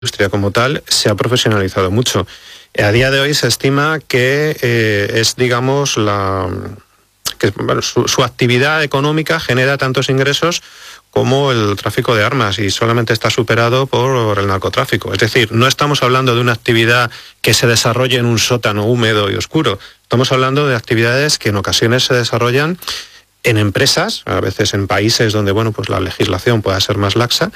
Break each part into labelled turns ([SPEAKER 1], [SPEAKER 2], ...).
[SPEAKER 1] industria como tal se ha profesionalizado mucho. A día de hoy se estima que es, digamos, su actividad económica genera tantos ingresos como el tráfico de armas y solamente está superado por el narcotráfico. Es decir, no estamos hablando de una actividad que se desarrolle en un sótano húmedo y oscuro. Estamos hablando de actividades que en ocasiones se desarrollan en empresas, a veces en países donde, bueno, pues la legislación pueda ser más laxa,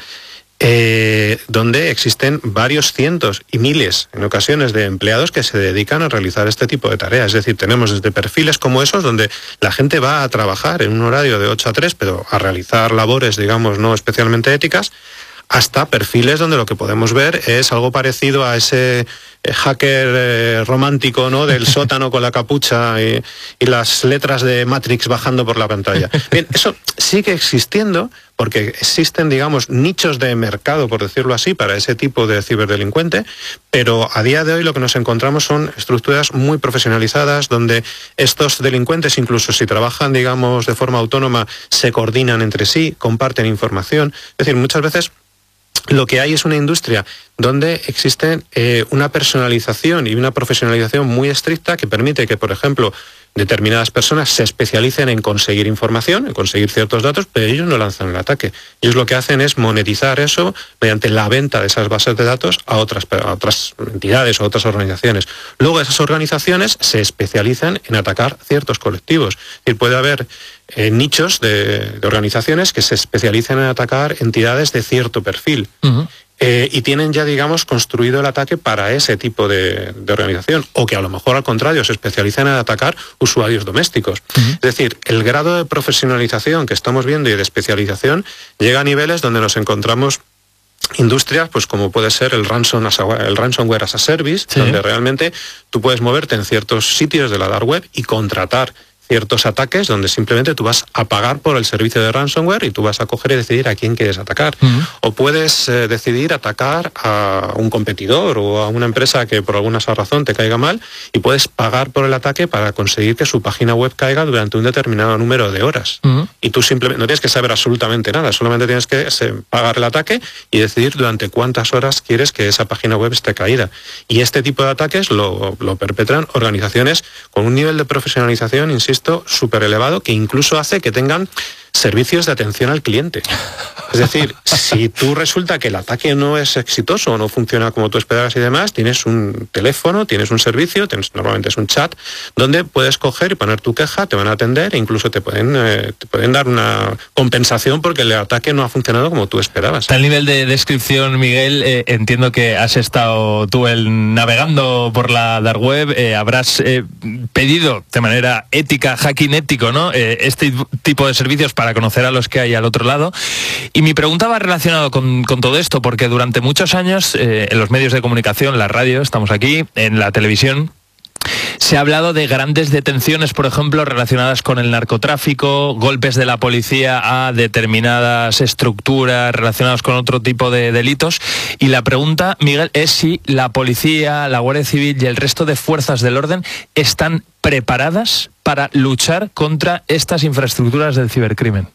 [SPEAKER 1] donde existen varios cientos y miles en ocasiones de empleados que se dedican a realizar este tipo de tareas. Es decir, tenemos desde perfiles como esos donde la gente va a trabajar en un horario de 8 a 3, pero a realizar labores, digamos, no especialmente éticas, hasta perfiles donde lo que podemos ver es algo parecido a ese hacker romántico, ¿no?, del sótano con la capucha y las letras de Matrix bajando por la pantalla. Bien, eso sigue existiendo porque existen, digamos, nichos de mercado, por decirlo así, para ese tipo de ciberdelincuente, pero a día de hoy lo que nos encontramos son estructuras muy profesionalizadas donde estos delincuentes, incluso si trabajan, digamos, de forma autónoma, se coordinan entre sí, comparten información. Es decir, muchas veces lo que hay es una industria donde existe una personalización y una profesionalización muy estricta que permite que, por ejemplo, determinadas personas se especialicen en conseguir información, en conseguir ciertos datos, pero ellos no lanzan el ataque. Ellos lo que hacen es monetizar eso mediante la venta de esas bases de datos a otras entidades o otras organizaciones. Luego esas organizaciones se especializan en atacar ciertos colectivos. Y puede haber nichos de organizaciones que se especializan en atacar entidades de cierto perfil. Uh-huh. Y tienen ya, digamos, construido el ataque para ese tipo de organización, o que a lo mejor al contrario se especializan en atacar usuarios domésticos. Uh-huh. Es decir, el grado de profesionalización que estamos viendo y de especialización llega a niveles donde nos encontramos industrias, pues como puede ser el ransomware as a service, sí, donde realmente tú puedes moverte en ciertos sitios de la dark web y contratar ciertos ataques donde simplemente tú vas a pagar por el servicio de ransomware y tú vas a coger y decidir a quién quieres atacar. Uh-huh. O puedes decidir atacar a un competidor o a una empresa que por alguna razón te caiga mal y puedes pagar por el ataque para conseguir que su página web caiga durante un determinado número de horas. Uh-huh. Y tú simplemente no tienes que saber absolutamente nada, solamente tienes que pagar el ataque y decidir durante cuántas horas quieres que esa página web esté caída. Y este tipo de ataques lo perpetran organizaciones con un nivel de profesionalización, insisto, súper elevado, que incluso hace que tengan servicios de atención al cliente. Es decir, si tú resulta que el ataque no es exitoso o no funciona como tú esperabas y demás, tienes un teléfono, tienes un servicio, normalmente es un chat, donde puedes coger y poner tu queja, te van a atender e incluso te pueden dar una compensación porque el ataque no ha funcionado como tú esperabas.
[SPEAKER 2] Tal nivel de descripción, Miguel, entiendo que has estado tú navegando por la dark web, habrás pedido de manera ética, hacking ético, ¿no?, este tipo de servicios para conocer a los que hay al otro lado. Y mi pregunta va relacionada con todo esto, porque durante muchos años en los medios de comunicación, la radio, estamos aquí, en la televisión, se ha hablado de grandes detenciones, por ejemplo, relacionadas con el narcotráfico, golpes de la policía a determinadas estructuras relacionadas con otro tipo de delitos. Y la pregunta, Miguel, es si la policía, la Guardia Civil y el resto de fuerzas del orden están preparadas para luchar contra estas infraestructuras del cibercrimen.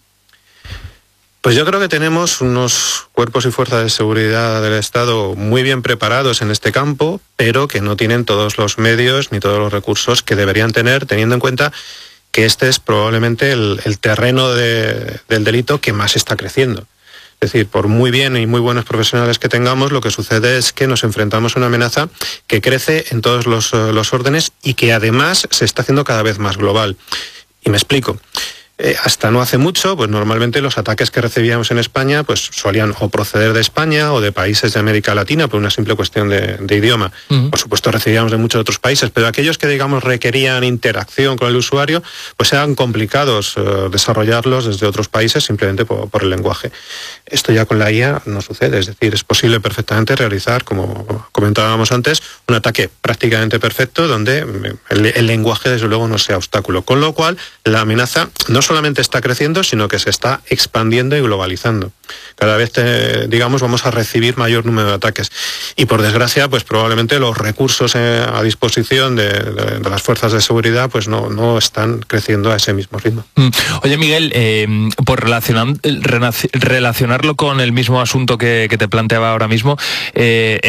[SPEAKER 1] Pues yo creo que tenemos unos cuerpos y fuerzas de seguridad del Estado muy bien preparados en este campo, pero que no tienen todos los medios ni todos los recursos que deberían tener, teniendo en cuenta que este es probablemente el terreno del delito que más está creciendo. Es decir, por muy bien y muy buenos profesionales que tengamos, lo que sucede es que nos enfrentamos a una amenaza que crece en todos los órdenes y que además se está haciendo cada vez más global. Y me explico. Hasta no hace mucho, pues normalmente los ataques que recibíamos en España pues solían o proceder de España o de países de América Latina por una simple cuestión de idioma. Uh-huh. Por supuesto recibíamos de muchos otros países, pero aquellos que, digamos, requerían interacción con el usuario, pues eran complicados desarrollarlos desde otros países simplemente por el lenguaje. Esto ya con la IA no sucede, es decir, es posible perfectamente realizar, como comentábamos antes, un ataque prácticamente perfecto donde el lenguaje desde luego no sea obstáculo. Con lo cual la amenaza no solamente está creciendo, sino que se está expandiendo y globalizando. Cada vez, digamos, vamos a recibir mayor número de ataques. Y por desgracia, pues probablemente los recursos a disposición de las fuerzas de seguridad pues no están creciendo a ese mismo ritmo.
[SPEAKER 2] Oye, Miguel, por relacionarlo con el mismo asunto que te planteaba ahora mismo,